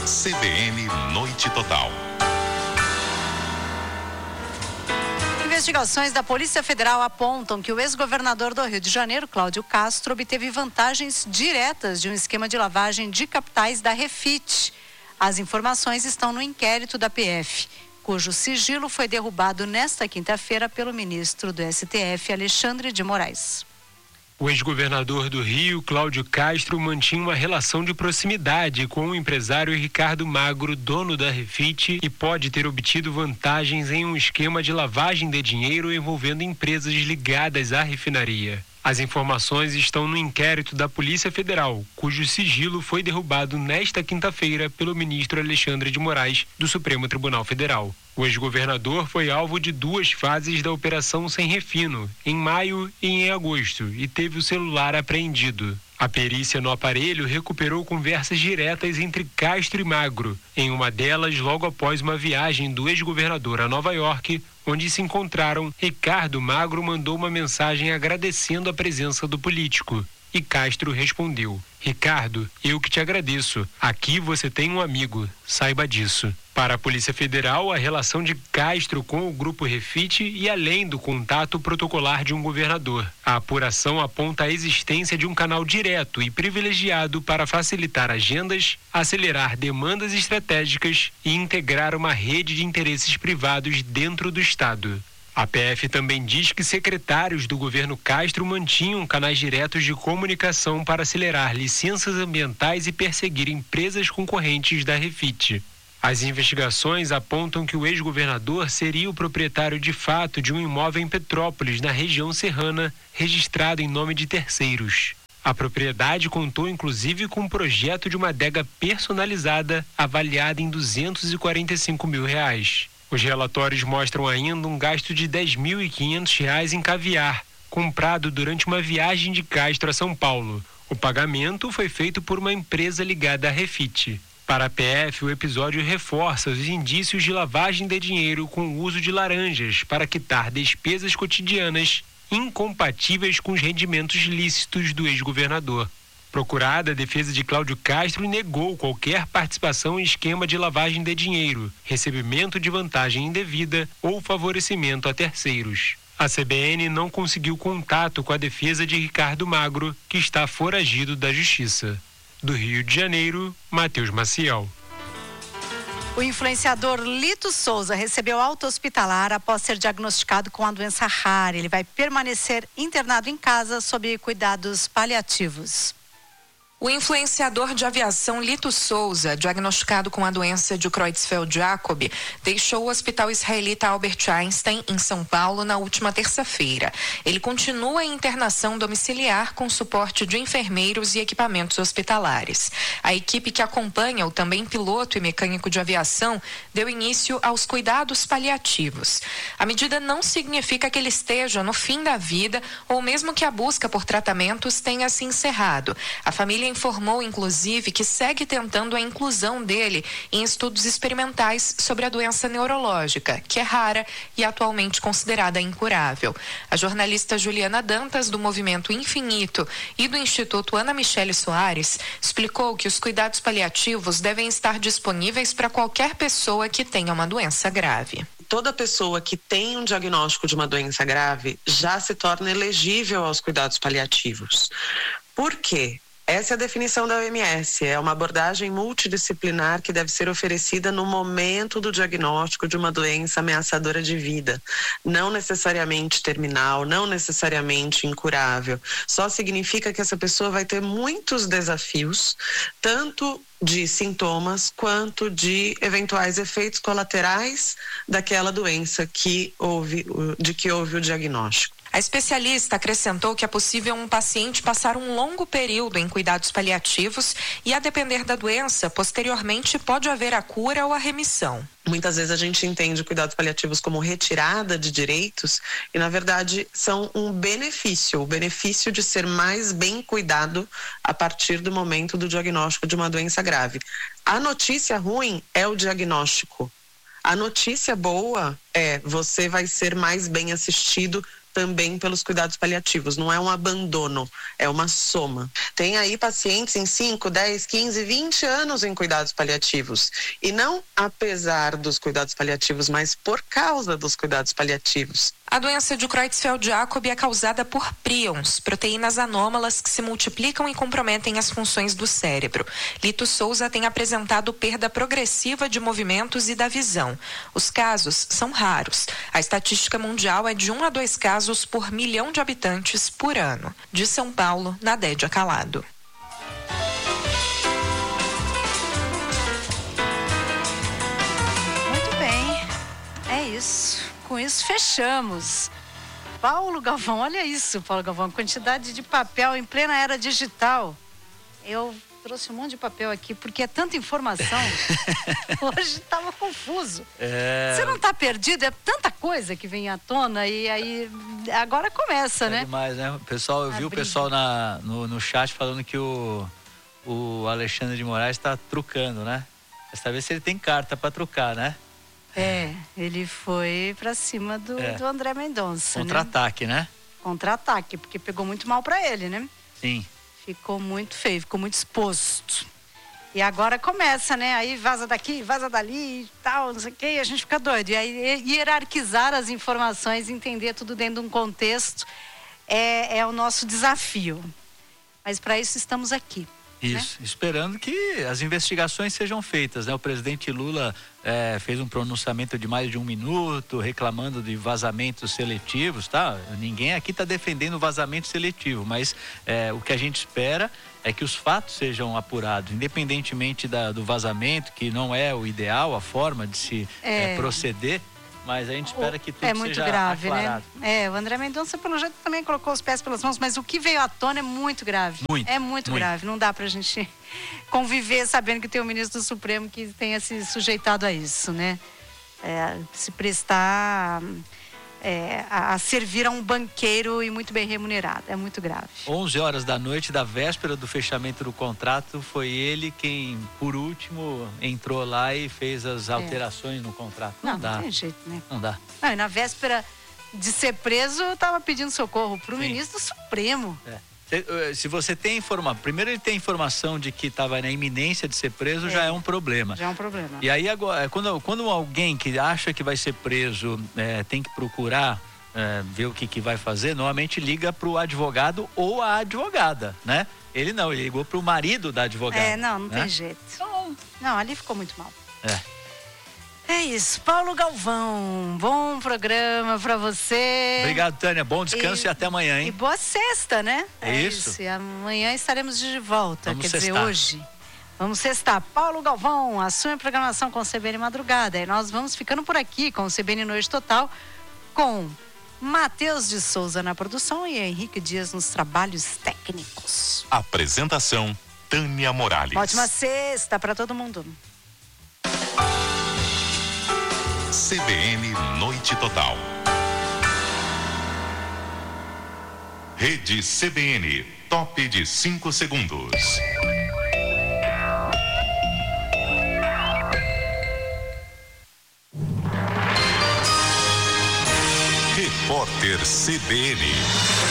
CBN Noite Total. Investigações da Polícia Federal apontam que o ex-governador do Rio de Janeiro, Cláudio Castro, obteve vantagens diretas de um esquema de lavagem de capitais da Refit. As informações estão no inquérito da PF, cujo sigilo foi derrubado nesta quinta-feira pelo ministro do STF, Alexandre de Moraes. O ex-governador do Rio, Cláudio Castro, mantinha uma relação de proximidade com o empresário Ricardo Magro, dono da Refit, e pode ter obtido vantagens em um esquema de lavagem de dinheiro envolvendo empresas ligadas à refinaria. As informações estão no inquérito da Polícia Federal, cujo sigilo foi derrubado nesta quinta-feira pelo ministro Alexandre de Moraes, do Supremo Tribunal Federal. O ex-governador foi alvo de 2 fases da Operação Sem Refino, em maio e em agosto, e teve o celular apreendido. A perícia no aparelho recuperou conversas diretas entre Castro e Magro, em uma delas logo após uma viagem do ex-governador a Nova York, onde se encontraram. Ricardo Magro mandou uma mensagem agradecendo a presença do político. E Castro respondeu: Ricardo, eu que te agradeço. Aqui você tem um amigo, saiba disso. Para a Polícia Federal, a relação de Castro com o Grupo Refit e além do contato protocolar de um governador. A apuração aponta a existência de um canal direto e privilegiado para facilitar agendas, acelerar demandas estratégicas e integrar uma rede de interesses privados dentro do Estado. A PF também diz que secretários do governo Castro mantinham canais diretos de comunicação para acelerar licenças ambientais e perseguir empresas concorrentes da Refit. As investigações apontam que o ex-governador seria o proprietário de fato de um imóvel em Petrópolis, na região serrana, registrado em nome de terceiros. A propriedade contou inclusive com um projeto de uma adega personalizada avaliada em R$ 245 mil. Os relatórios mostram ainda um gasto de R$ 10.500 em caviar, comprado durante uma viagem de Castro a São Paulo. O pagamento foi feito por uma empresa ligada à Refit. Para a PF, o episódio reforça os indícios de lavagem de dinheiro com o uso de laranjas para quitar despesas cotidianas incompatíveis com os rendimentos lícitos do ex-governador. Procurada, a defesa de Cláudio Castro negou qualquer participação em esquema de lavagem de dinheiro, recebimento de vantagem indevida ou favorecimento a terceiros. A CBN não conseguiu contato com a defesa de Ricardo Magro, que está foragido da Justiça. Do Rio de Janeiro, Matheus Maciel. O influenciador Lito Souza recebeu alta hospitalar após ser diagnosticado com a doença rara. Ele vai permanecer internado em casa sob cuidados paliativos. O influenciador de aviação Lito Souza, diagnosticado com a doença de Creutzfeldt-Jakob, deixou o hospital israelita Albert Einstein, em São Paulo, na última terça-feira. Ele continua em internação domiciliar com suporte de enfermeiros e equipamentos hospitalares. A equipe que acompanha o também piloto e mecânico de aviação deu início aos cuidados paliativos. A medida não significa que ele esteja no fim da vida ou mesmo que a busca por tratamentos tenha se encerrado. A família informou, inclusive, que segue tentando a inclusão dele em estudos experimentais sobre a doença neurológica, que é rara e atualmente considerada incurável. A jornalista Juliana Dantas, do Movimento Infinito e do Instituto Ana Michele Soares, explicou que os cuidados paliativos devem estar disponíveis para qualquer pessoa que tenha uma doença grave. Toda pessoa que tem um diagnóstico de uma doença grave já se torna elegível aos cuidados paliativos. Por quê? Essa é a definição da OMS, é uma abordagem multidisciplinar que deve ser oferecida no momento do diagnóstico de uma doença ameaçadora de vida, não necessariamente terminal, não necessariamente incurável. Só significa que essa pessoa vai ter muitos desafios, tanto de sintomas quanto de eventuais efeitos colaterais daquela doença de que houve o diagnóstico. A especialista acrescentou que é possível um paciente passar um longo período em cuidados paliativos e, a depender da doença, posteriormente pode haver a cura ou a remissão. Muitas vezes a gente entende cuidados paliativos como retirada de direitos e, na verdade, são um benefício, o benefício de ser mais bem cuidado a partir do momento do diagnóstico de uma doença grave. A notícia ruim é o diagnóstico. A notícia boa é você vai ser mais bem assistido também pelos cuidados paliativos. Não é um abandono, é uma soma. Tem aí pacientes em 5, 10, 15, 20 anos em cuidados paliativos. E não apesar dos cuidados paliativos, mas por causa dos cuidados paliativos. A doença de Creutzfeldt-Jakob é causada por prions, proteínas anômalas que se multiplicam e comprometem as funções do cérebro. Lito Souza tem apresentado perda progressiva de movimentos e da visão. Os casos são raros. A estatística mundial é de 1 a 2 casos por milhão de habitantes por ano. De São Paulo, Nadédia Calado. Muito bem, é isso. Com isso, fechamos. Paulo Galvão, olha isso, Paulo Galvão, quantidade de papel em plena era digital. Eu trouxe um monte de papel aqui, porque é tanta informação. Hoje estava confuso. Você não está perdido? É tanta coisa que vem à tona e aí agora começa, né? Demais, né? Pessoal, eu vi o pessoal no chat falando que o Alexandre de Moraes está trucando, né? Desta vez ele tem carta para trucar, né? Ele foi pra cima do André Mendonça. Contra-ataque, né? Contra-ataque, porque pegou muito mal pra ele, né? Sim. Ficou muito feio, ficou muito exposto. E agora começa, né? Aí vaza daqui, vaza dali e tal, não sei o quê, e a gente fica doido. E aí hierarquizar as informações, entender tudo dentro de um contexto é o nosso desafio. Mas para isso estamos aqui. Isso, né? Esperando que as investigações sejam feitas, né? O presidente Lula fez um pronunciamento de mais de 1 minuto, reclamando de vazamentos seletivos, tá? Ninguém aqui está defendendo vazamento seletivo, mas o que a gente espera é que os fatos sejam apurados, independentemente do vazamento, que não é o ideal, a forma de se proceder. Mas a gente espera que tudo seja muito grave, aclarado. né? O André Mendonça, pelo jeito, também colocou os pés pelas mãos, mas o que veio à tona é muito grave. Muito grave. Não dá pra gente conviver sabendo que tem um ministro do Supremo que tenha se sujeitado a isso, né? Se prestar a servir a um banqueiro e muito bem remunerado. É muito grave. 11 horas da noite da véspera do fechamento do contrato, foi ele quem, por último, entrou lá e fez as alterações no contrato. Não dá. Não tem jeito, né? Não dá. Não, e na véspera de ser preso, eu tava pedindo socorro pro ministro do Supremo. Se você tem informação, primeiro ele tem informação de que estava na iminência de ser preso, já é um problema. Já é um problema. E aí agora, quando alguém que acha que vai ser preso tem que procurar ver o que vai fazer, normalmente liga para o advogado ou a advogada, né? Ele não, ele ligou para o marido da advogada. Não tem jeito. Não, ali ficou muito mal. É isso, Paulo Galvão, bom programa pra você. Obrigado, Tânia, bom descanso e até amanhã, hein? E boa sexta, né? É isso. E amanhã estaremos de volta, Vamos dizer, sextar. hoje. Vamos sextar. Paulo Galvão, assume a programação com o CBN Madrugada. E nós vamos ficando por aqui com o CBN Noite Total, com Matheus de Souza na produção e Henrique Dias nos trabalhos técnicos. Apresentação, Tânia Morales. Ótima sexta pra todo mundo. CBN Noite Total. Rede CBN, top de 5 segundos. Repórter CBN.